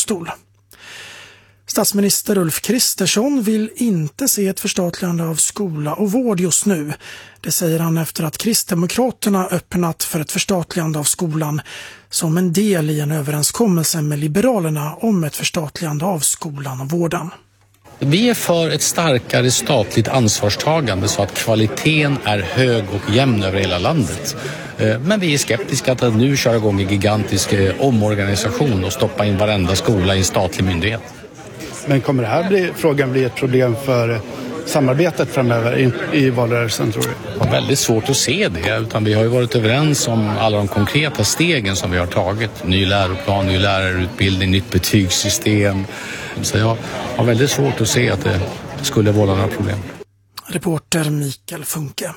domstol. Statsminister Ulf Kristersson vill inte se ett förstatligande av skola och vård just nu. Det säger han efter att Kristdemokraterna öppnat för ett förstatligande av skolan som en del i en överenskommelse med Liberalerna om ett förstatligande av skolan och vården. Vi är för ett starkare statligt ansvarstagande så att kvaliteten är hög och jämn över hela landet. Men vi är skeptiska att nu köra igång en gigantisk omorganisation och stoppa in varenda skola i en statlig myndighet. Men kommer det här frågan bli ett problem för samarbetet framöver i valrörelsen, tror du? Det är väldigt svårt att se det, utan vi har ju varit överens om alla de konkreta stegen som vi har tagit. Ny läroplan, ny lärarutbildning, nytt betygssystem. Så jag har väldigt svårt att se att det skulle vålla några problem. Reporter Mikael Funke.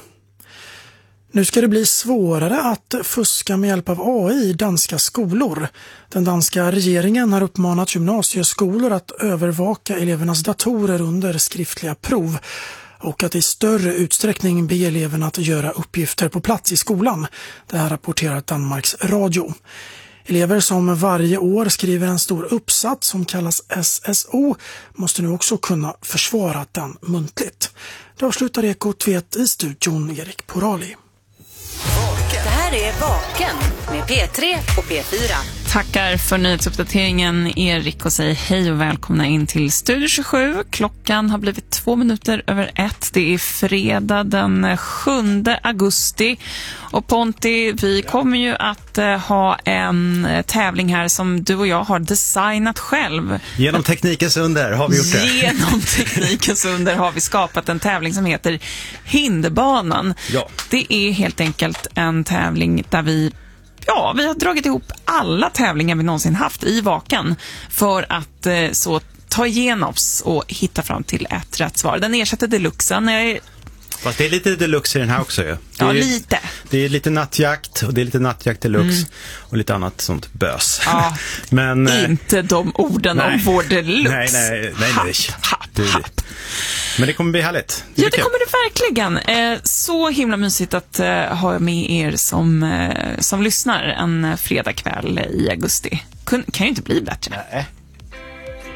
Nu ska det bli svårare att fuska med hjälp av AI i danska skolor. Den danska regeringen har uppmanat gymnasieskolor att övervaka elevernas datorer under skriftliga prov och att i större utsträckning be eleverna att göra uppgifter på plats i skolan. Det här rapporterar Danmarks Radio. Elever som varje år skriver en stor uppsats som kallas SSO måste nu också kunna försvara den muntligt. Det avslutar Ekot i studion Erik Porali. Det här är Vaken med P3 och P4. Tackar för nyhetsuppdateringen Erik och säger hej och välkomna in till Studio 27. Klockan har blivit 2:01. Det är fredag den 7 augusti. Och Ponti, vi kommer ju att ha en tävling här som du och jag har designat själv. Genom teknikens under har vi gjort det. Genom teknikens under har vi skapat en tävling som heter Hinderbanan. Ja. Det är helt enkelt en tävling där vi har dragit ihop alla tävlingar vi någonsin haft i Vaken för att så ta igenom oss och hitta fram till ett rätt svar. Den ersätter deluxen. Fast det är lite deluxe i den här också ju. Ja, lite. Det är lite nattjakt och det är lite nattjakt deluxe och lite annat sånt bös. Ja, men inte de orden om vår deluxe. Nej. Men det kommer bli härligt. Det kommer det verkligen. Så himla mysigt att ha med er som lyssnar en fredagkväll i augusti. Kan ju inte bli bättre. Nej.